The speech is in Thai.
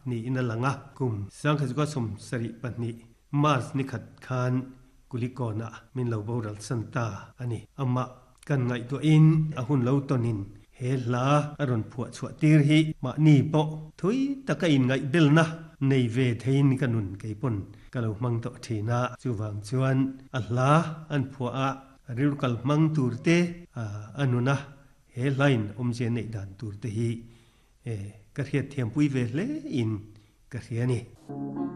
นี่อินลังะกุมสังขจุกสมสริปนิมาสนิขัดคานกุลิกอนะมินเลาบรัลสันตาอันนี้อมะกันไงตัวอินอหุนเลาตนินเฮลาอรุณผัวสวติรหิมานีโปทุยตะกอินไงเบลนะในเวทอินกันุนไกปนกะเลามังโตทีนาจูวังจวนอัลลาอันผัวอะริลกัลมังตูรเตอนุนะเฮลัยน์อมเจเนดันตูรเตฮีกระเทียเทียมปุยเวเลอินกระเทียนี่